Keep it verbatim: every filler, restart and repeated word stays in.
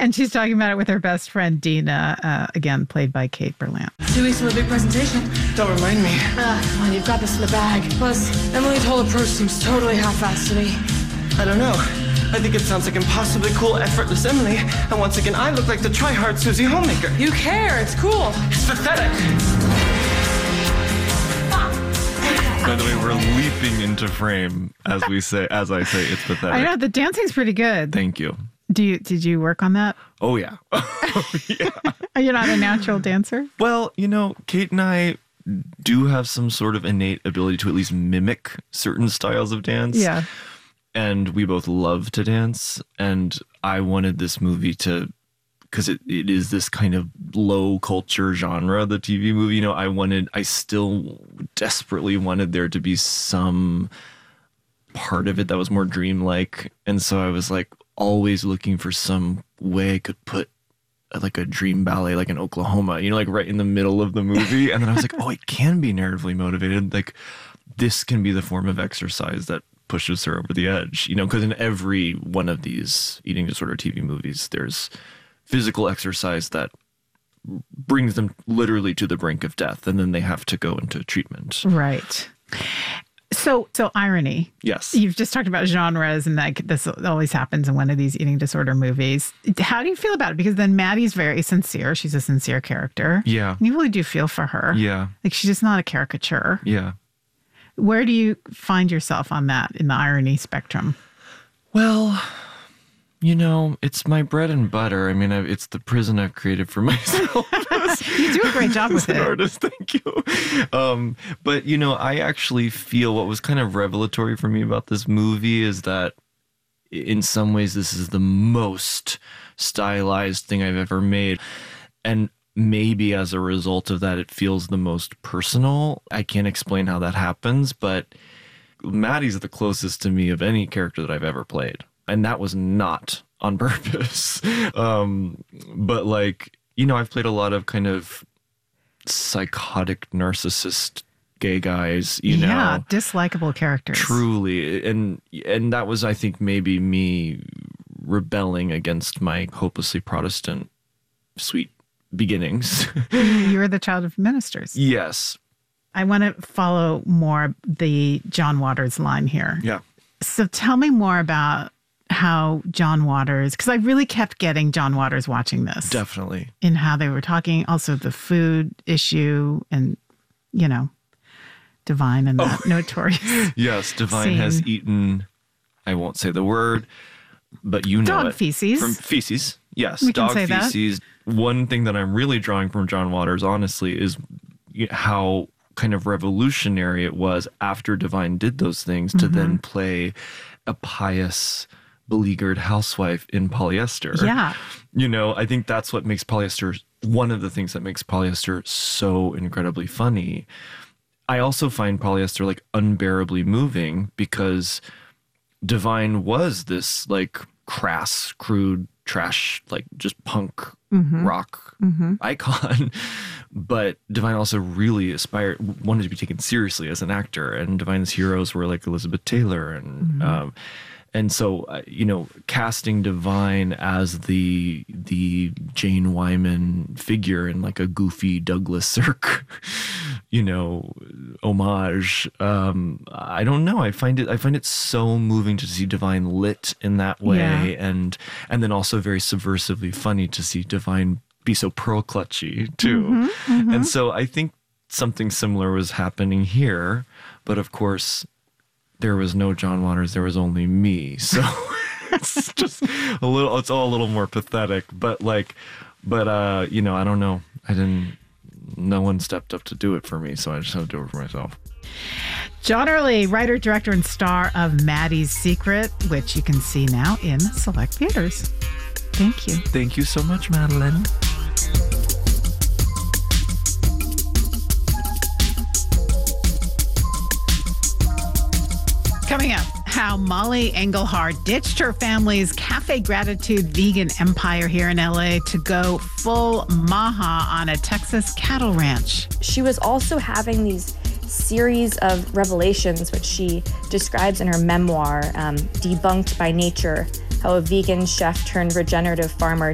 And she's talking about it with her best friend, Dina, uh, again, played by Kate Berlant. Two weeks till a big presentation. Don't remind me. Ah, come on, you've got this in the bag. Plus, Emily's whole approach seems totally half-assed to me. I don't know. I think it sounds like impossibly cool, effortless Emily. And once again, I look like the try-hard Susie Homemaker. You care. It's cool. It's pathetic. By the way, we're leaping into frame as we say, as I say, it's pathetic. I know, the dancing's pretty good. Thank you. Do you, did you work on that? Oh, yeah. Oh, yeah. Are you not a natural dancer? Well, you know, Kate and I do have some sort of innate ability to at least mimic certain styles of dance. Yeah. And we both love to dance. And I wanted this movie to, because it, it is this kind of low culture genre, the T V movie. You know, I wanted, I still desperately wanted there to be some part of it that was more dreamlike. And so I was like always looking for some way I could put like a dream ballet, like in Oklahoma, you know, like right in the middle of the movie. And then I was like, oh, it can be narratively motivated. Like this can be the form of exercise that pushes her over the edge, you know, because in every one of these eating disorder T V movies, there's physical exercise that brings them literally to the brink of death, and then they have to go into treatment. Right. So, so irony. Yes. You've just talked about genres, and like this always happens in one of these eating disorder movies. How do you feel about it? Because then Maddie's very sincere. She's a sincere character. Yeah. And you really do feel for her. Yeah. Like she's just not a caricature. Yeah. Where do you find yourself on that in the irony spectrum? Well, you know, it's my bread and butter. I mean, I, it's the prison I've created for myself. You do a great job with as an it. artist, thank you. Um, but, you know, I actually feel what was kind of revelatory for me about this movie is that in some ways this is the most stylized thing I've ever made. And maybe as a result of that, it feels the most personal. I can't explain how that happens, but Maddie's the closest to me of any character that I've ever played. And that was not on purpose. um, but like, you know, I've played a lot of kind of psychotic narcissist gay guys, you know. Yeah, dislikable characters. Truly. And and that was, I think, maybe me rebelling against my hopelessly Protestant sweet beginnings. You're the child of ministers. Yes. I want to follow more the John Waters line here. Yeah. So tell me more about how John Waters, because I really kept getting John Waters watching this. Definitely. In how they were talking, also the food issue and, you know, Divine and that oh. notorious Yes, Divine scene. has eaten, I won't say the word, but you know Dog it. feces. From feces, yes. We dog can say feces. That. One thing that I'm really drawing from John Waters, honestly, is how kind of revolutionary it was after Divine did those things to mm-hmm. then play a pious, beleaguered housewife in Polyester. Yeah. You know, I think that's what makes Polyester, one of the things that makes Polyester so incredibly funny. I also find Polyester like unbearably moving because Divine was this like crass, crude, trash, like just punk mm-hmm. rock mm-hmm. icon. But Divine also really aspired, wanted to be taken seriously as an actor. And Divine's heroes were like Elizabeth Taylor. And mm-hmm. um, and so, uh, you know, casting Divine as the the Jane Wyman figure in like a goofy Douglas Sirk, you know, homage. Um, I don't know. I find it I find it so moving to see Divine lit in that way. Yeah. And and then also very subversively funny to see Divine be so pearl clutchy too. Mm-hmm, mm-hmm. And so I think something similar was happening here. But of course, there was no John Waters. There was only me. So it's just a little, it's all a little more pathetic. But like, but, uh, you know, I don't know. I didn't, no one stepped up to do it for me. So I just had to do it for myself. John Early, writer, director, and star of Maddie's Secret, which you can see now in select theaters. Thank you. Thank you so much, Madeline. Coming up, how Molly Engelhard ditched her family's Cafe Gratitude vegan empire here in L A to go full maha on a Texas cattle ranch. She was also having these series of revelations, which she describes in her memoir, um, Debunked by Nature, how a vegan chef turned regenerative farmer